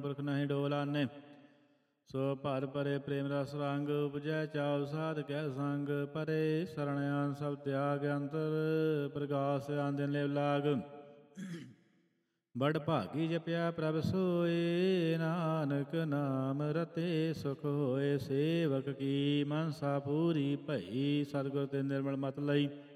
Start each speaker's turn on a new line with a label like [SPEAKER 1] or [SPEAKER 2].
[SPEAKER 1] ਪੁਰਖ ਨਹੀਂ ਡੋਲਾਨੇ। ਸੋ ਭਰ ਪਰੇ ਪ੍ਰੇਮ ਰਸ ਰੰਗ, ਉਪਜੈ ਚਾਉ ਸਾਧ ਕੈ ਸੰਗ। ਪਰੇ ਸਰਣਿਆਨ ਸਭ ਤਿਆਗ ਅੰਤਰ, ਪ੍ਰਗਾਸ ਆਂਦਿਨ ਲਿਵ ਲਾਗ। ਬੜ ਭਾਗੀ ਜਪਿਆ ਪ੍ਰਭ ਸੋਏ, ਨਾਨਕ ਨਾਮ ਰਤੇ ਸੁਖ ਹੋਏ। ਸੇਵਕ ਕੀ ਮਨਸਾ ਪੂਰੀ ਭਈ, ਸਤਿਗੁਰ ਤੇ ਨਿਰਮਲ ਮਤ ਲਈ।